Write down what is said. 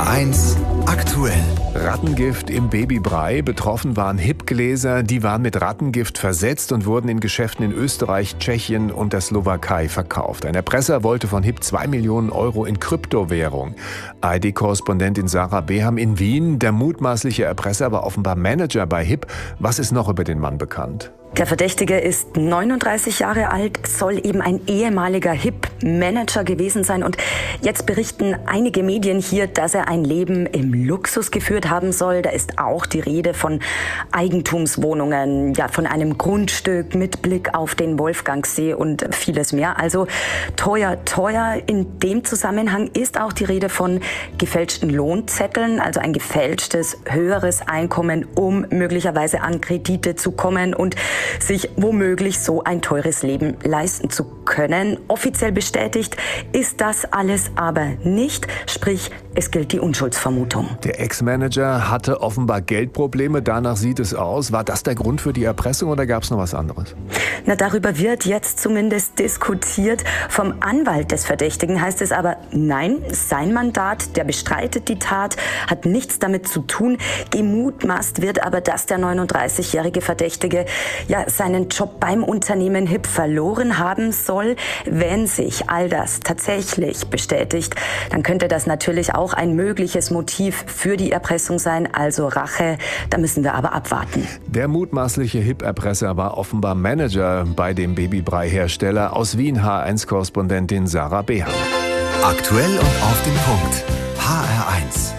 HR1 aktuell. Rattengift im Babybrei. Betroffen waren HIP-Gläser. Die waren mit Rattengift versetzt und wurden in Geschäften in Österreich, Tschechien und der Slowakei verkauft. Ein Erpresser wollte von HIP 2 Millionen Euro in Kryptowährung. ARD-Korrespondentin Sarah Beham in Wien. Der mutmaßliche Erpresser war offenbar Manager bei HIP. Was ist noch über den Mann bekannt? Der Verdächtige ist 39 Jahre alt, soll eben ein ehemaliger HIP-Manager gewesen sein. Und jetzt berichten einige Medien hier, dass er ein Leben im Luxus geführt haben soll. Da ist auch die Rede von Eigentumswohnungen, ja, von einem Grundstück mit Blick auf den Wolfgangsee und vieles mehr. Also teuer, teuer. In dem Zusammenhang ist auch die Rede von gefälschten Lohnzetteln, also ein gefälschtes höheres Einkommen, um möglicherweise an Kredite zu kommen und sich womöglich so ein teures Leben leisten zu können. Offiziell bestätigt ist das alles aber nicht, sprich es gilt die Unschuldsvermutung. Der Ex-Manager hatte offenbar Geldprobleme, danach sieht es aus. War das der Grund für die Erpressung oder gab es noch was anderes? Na, darüber wird jetzt zumindest diskutiert. Vom Anwalt des Verdächtigen heißt es aber, nein, sein Mandat, der bestreitet die Tat, hat nichts damit zu tun. Gemutmaßt wird aber, dass der 39-jährige Verdächtige ja seinen Job beim Unternehmen HIP verloren haben soll. Wenn sich all das tatsächlich bestätigt, dann könnte das natürlich auch ein mögliches Motiv für die Erpressung sein, also Rache. Da müssen wir aber abwarten. Der mutmaßliche HIP-Erpresser war offenbar Manager bei dem Babybrei-Hersteller. Aus Wien HR1-Korrespondentin Sarah Beham. Aktuell und auf den Punkt. HR1.